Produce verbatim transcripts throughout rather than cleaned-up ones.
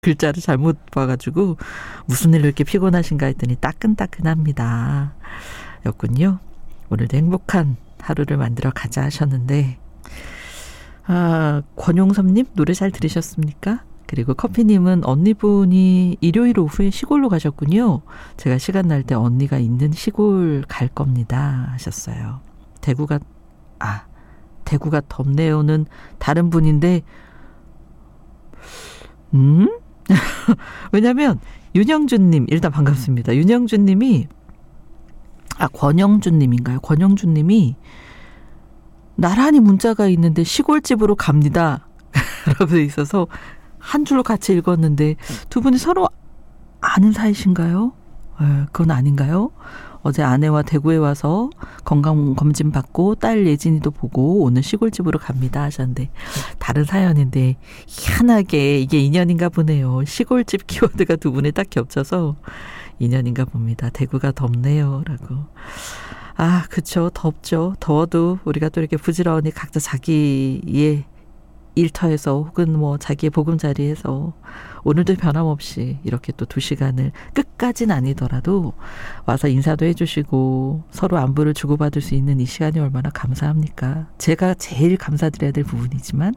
글자를 잘못 봐가지고 무슨 일로 이렇게 피곤하신가 했더니 따끈따끈합니다 였군요. 오늘도 행복한 하루를 만들어 가자 하셨는데, 아, 권용섭님 노래 잘 들으셨습니까? 그리고 커피님은 언니분이 일요일 오후에 시골로 가셨군요. 제가 시간 날 때 언니가 있는 시골 갈 겁니다 하셨어요. 대구가 아 대구가 덥네요는 다른 분인데, 음? 왜냐면 윤영준님 일단 반갑습니다. 윤영준님이 아 권영준님인가요? 권영준님이 나란히 문자가 있는데 시골집으로 갑니다 라고 돼 있어서 한 줄로 같이 읽었는데 두 분이 서로 아는 사이신가요? 에, 그건 아닌가요? 어제 아내와 대구에 와서 건강검진 받고 딸 예진이도 보고 오늘 시골집으로 갑니다 하셨는데 다른 사연인데 희한하게 이게 인연인가 보네요. 시골집 키워드가 두 분이 딱 겹쳐서 인연인가 봅니다. 대구가 덥네요 라고. 아 그쵸, 덥죠. 더워도 우리가 또 이렇게 부지런히 각자 자기의 일터에서 혹은 뭐 자기의 보금자리에서 오늘도 변함없이 이렇게 또 두 시간을 끝까지는 아니더라도 와서 인사도 해주시고 서로 안부를 주고받을 수 있는 이 시간이 얼마나 감사합니까? 제가 제일 감사드려야 될 부분이지만.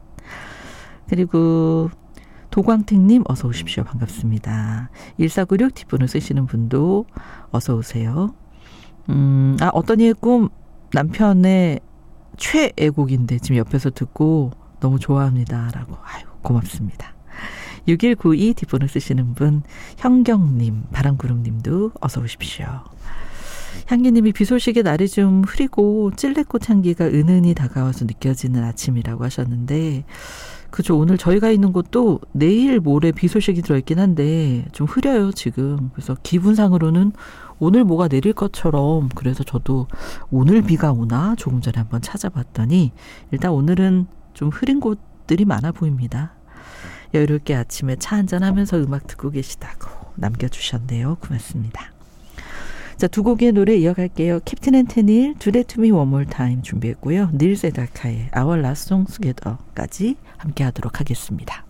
그리고 도광택님 어서 오십시오. 반갑습니다. 일사구육 뒷번호 쓰시는 분도 어서 오세요. 음, 아 어떤 이의 꿈 남편의 최애곡인데 지금 옆에서 듣고 너무 좋아합니다 라고. 아유 고맙습니다. 육일구이 뒷번호 쓰시는 분 현경님 바람구름님도 어서 오십시오. 향기님이 비 소식에 날이 좀 흐리고 찔레꽃 향기가 은은히 다가와서 느껴지는 아침이라고 하셨는데, 그죠. 오늘 저희가 있는 곳도 내일 모레 비 소식이 들어있긴 한데 좀 흐려요 지금. 그래서 기분상으로는 오늘 뭐가 내릴 것처럼, 그래서 저도 오늘 비가 오나 조금 전에 한번 찾아봤더니 일단 오늘은 좀 흐린 곳들이 많아 보입니다. 여유롭게 아침에 차 한잔 하면서 음악 듣고 계시다고 남겨주셨네요. 고맙습니다. 자, 두 곡의 노래 이어갈게요. 캡틴 앤 테닐 Do That To Me One More Time 준비했고요. 닐 세다카의 Our Last Song Together까지 함께 하도록 하겠습니다.